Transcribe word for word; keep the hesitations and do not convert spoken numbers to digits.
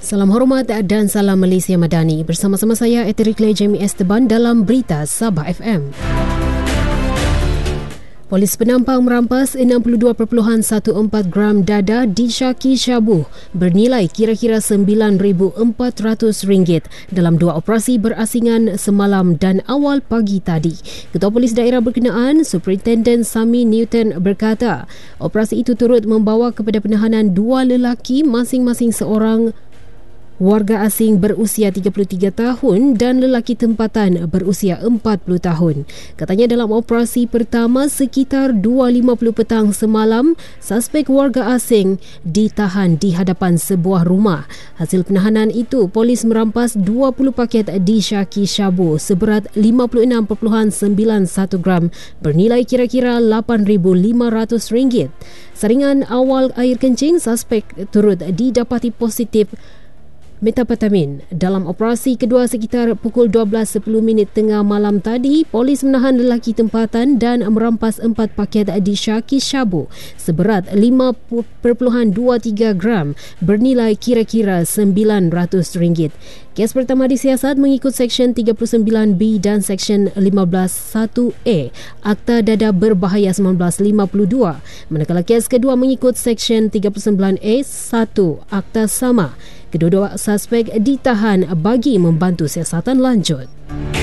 Salam hormat dan salam Malaysia Madani. Bersama-sama saya Eterik Le Jamie Esteban dalam Berita Sabah F M. Polis penampang merampas enam puluh dua perpuluhan empat belas gram dada di Syaki Syabu bernilai kira-kira sembilan ribu empat ratus ringgit dalam dua operasi berasingan semalam dan awal pagi tadi. Ketua Polis Daerah berkenaan, Superintendent Sami Newton berkata, operasi itu turut membawa kepada penahanan dua lelaki masing-masing seorang warga asing berusia tiga puluh tiga tahun dan lelaki tempatan berusia empat puluh tahun. Katanya dalam operasi pertama sekitar dua lima puluh petang semalam, suspek warga asing ditahan di hadapan sebuah rumah. Hasil penahanan itu, polis merampas dua puluh paket di Syaki Syabu seberat lima puluh enam perpuluhan sembilan satu gram bernilai kira-kira lapan ribu lima ratus ringgit. Saringan awal air kencing, suspek turut didapati positif metapetamin. Dalam operasi kedua sekitar pukul dua belas sepuluh minit tengah malam tadi, polis menahan lelaki tempatan dan merampas empat paket di Syaki Syabu seberat lima perpuluhan dua tiga gram bernilai kira-kira sembilan ratus ringgit. Kes pertama disiasat mengikut Seksyen tiga puluh sembilan B dan Seksyen lima belas satu A Akta Dadah Berbahaya seribu sembilan ratus lima puluh dua, manakala kes kedua mengikut Seksyen tiga puluh sembilan A satu Akta Sama. Kedua-dua suspek ditahan bagi membantu siasatan lanjut.